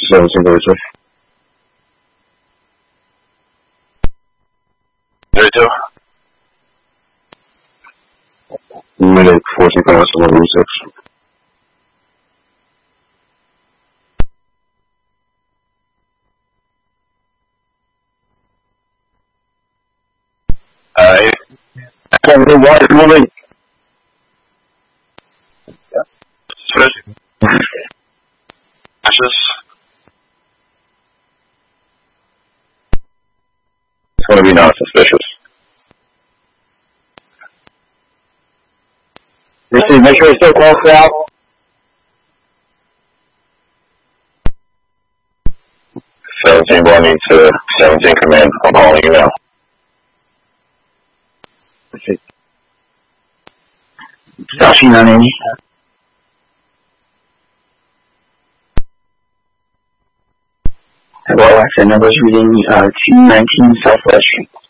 1732. 32. Medic 14,106. The water moving. Ashes. It's going to be non-suspicious. Receive, make sure it's still close out. Running to 17 command. I'm calling you now. Sashi 980. Hello, accent numbers reading 219 Southwest Street.